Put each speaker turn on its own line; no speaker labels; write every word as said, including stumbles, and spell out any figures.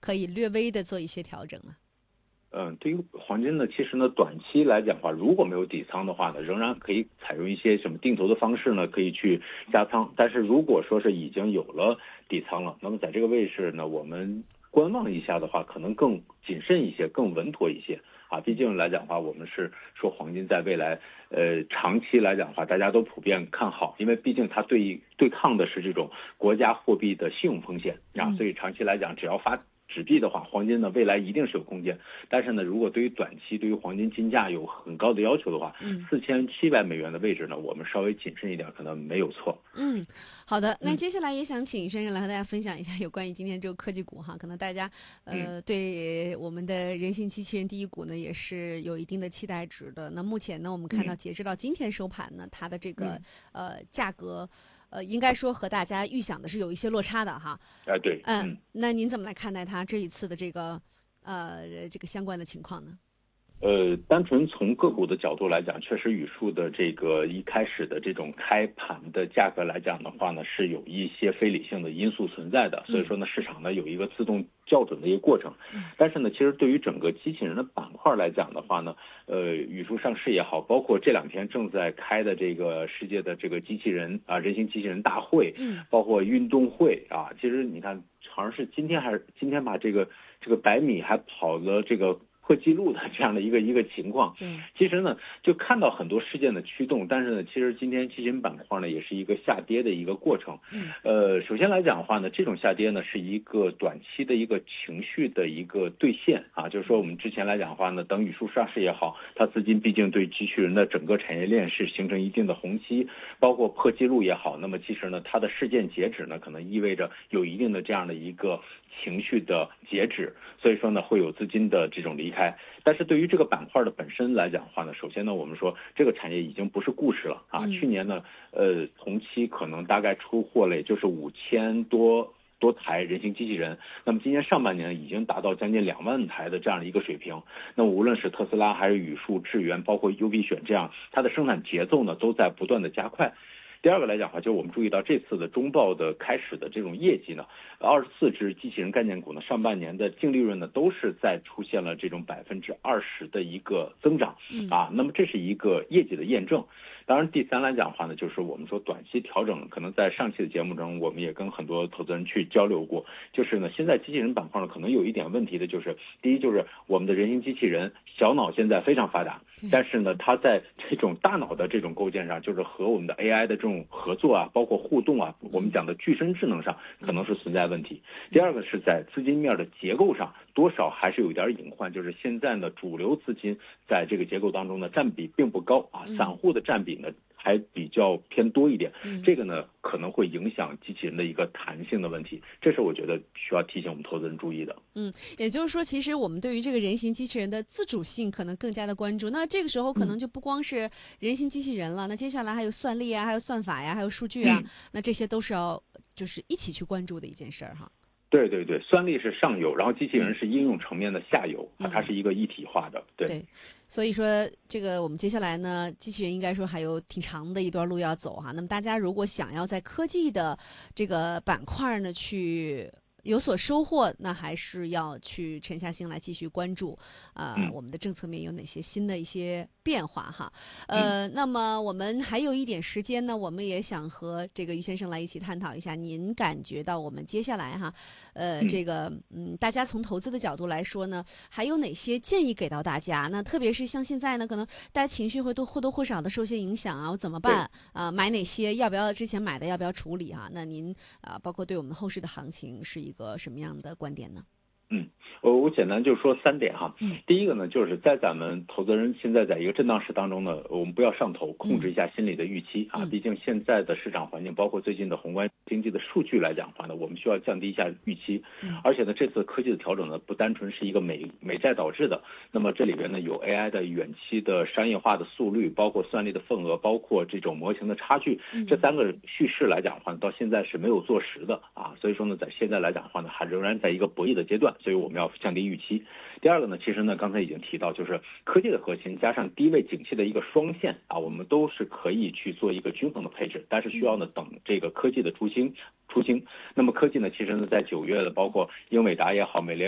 可以略微的做一些调整呢？
嗯，对于黄金呢，其实呢，短期来讲的话，如果没有底仓的话呢，仍然可以采用一些什么定投的方式呢，可以去加仓。但是如果说是已经有了底仓了，那么在这个位置呢，我们观望一下的话，可能更谨慎一些，更稳妥一些啊。毕竟来讲的话，我们是说黄金在未来呃长期来讲的话，大家都普遍看好，因为毕竟它对对抗的是这种国家货币的信用风险啊，所以长期来讲，只要发纸币的话，黄金呢未来一定是有空间。但是呢，如果对于短期对于黄金金价有很高的要求的话，四千七百美元的位置呢，我们稍微谨慎一点，可能没有错。
嗯，好的。那接下来也想请先生来和大家分享一下有关于今天这个科技股哈，可能大家呃对我们的人形机器人第一股呢也是有一定的期待值的。那目前呢，我们看到截止到今天收盘呢，它的这个呃价格。呃，应该说和大家预想的是有一些落差的哈。
啊，对，
嗯，那您怎么来看待它这一次的这个呃这个相关的情况呢？
呃，单纯从个股的角度来讲，确实语数的这个一开始的这种开盘的价格来讲的话呢，是有一些非理性的因素存在的，所以说呢，市场呢有一个自动校准的一个过程。但是呢，其实对于整个机器人的板块来讲的话呢，呃，语数上市也好，包括这两天正在开的这个世界的这个机器人啊，人形机器人大会，包括运动会啊，其实你看，好像是今天还是今天把这个这个百米还跑了这个破纪录的这样的一个一个情况。其实呢，就看到很多事件的驱动，但是呢，其实今天机器人板块呢也是一个下跌的一个过程。呃，首先来讲的话呢，这种下跌呢是一个短期的一个情绪的一个兑现啊，就是说我们之前来讲的话呢，等语数上市也好，它资金毕竟对机器人的整个产业链是形成一定的红期，包括破纪录也好，那么其实呢，它的事件截止呢，可能意味着有一定的这样的一个情绪的截止，所以说呢，会有资金的这种离开。但是对于这个板块的本身来讲的话呢，首先呢，我们说这个产业已经不是故事了啊。去年呢，呃，同期可能大概出货了也就是五千多多台人形机器人，那么今年上半年已经达到将近两万台的这样的一个水平。那无论是特斯拉还是语数、智源，包括优必选这样，它的生产节奏呢都在不断的加快。第二个来讲的话，就是我们注意到这次的中报的开始的这种业绩呢，二十四只机器人概念股呢，上半年的净利润呢都是在出现了这种百分之二十的一个增长啊，那么这是一个业绩的验证。当然，第三来讲的话呢，就是我们说短期调整，可能在上期的节目中，我们也跟很多投资人去交流过，就是呢，现在机器人板块呢，可能有一点问题的就是，第一就是我们的人形机器人小脑现在非常发达，但是呢，它在这种大脑的这种构建上，就是和我们的 A I 的这种合作啊，包括互动啊，我们讲的具身智能上，可能是存在问题。第二个是在资金面的结构上，多少还是有一点隐患，就是现在呢，主流资金在这个结构当中呢，占比并不高啊，散户的占比呢还比较偏多一点，这个呢可能会影响机器人的一个弹性的问题，这是我觉得需要提醒我们投资人注意的。
嗯，也就是说，其实我们对于这个人形机器人的自主性可能更加的关注。那这个时候可能就不光是人形机器人了，那接下来还有算力啊，还有算法呀，还有数据啊，那这些都是要就是一起去关注的一件事儿哈。
对对对，算力是上游，然后机器人是应用层面的下游，嗯、它是一个一体化的。对。
对，所以说这个我们接下来呢，机器人应该说还有挺长的一段路要走哈。那么大家如果想要在科技的这个板块呢去有所收获，那还是要去沉下心来继续关注啊、呃嗯，我们的政策面有哪些新的一些变化哈。呃，嗯、那么我们还有一点时间呢，我们也想和这个于先生来一起探讨一下，您感觉到我们接下来哈，呃，这个嗯，大家从投资的角度来说呢，还有哪些建议给到大家？那特别是像现在呢，可能大家情绪会都或多或少的受些影响啊，我怎么办啊、呃？买哪些？要不要之前买的要不要处理啊？那您啊、呃，包括对我们后市的行情是一个什么样的观点呢？
嗯，我我简单就说三点哈。嗯，第一个呢，就是在咱们投资人现在在一个震荡市当中呢，我们不要上头，控制一下心理的预期啊。嗯、毕竟现在的市场环境，包括最近的宏观经济的数据来讲的话呢，我们需要降低一下预期。嗯、而且呢，这次科技的调整呢，不单纯是一个美美债导致的，那么这里边呢有 A I 的远期的商业化的速率，包括算力的份额，包括这种模型的差距，这三个叙事来讲的话，到现在是没有坐实的啊。所以说呢，在现在来讲的话呢，还仍然在一个博弈的阶段。所以我们要降低预期。第二个呢，其实呢，刚才已经提到，就是科技的核心加上低位景气的一个双线啊，我们都是可以去做一个均衡的配置，但是需要呢等这个科技的出清出清。那么科技呢，其实呢，在九月的包括英伟达也好，美联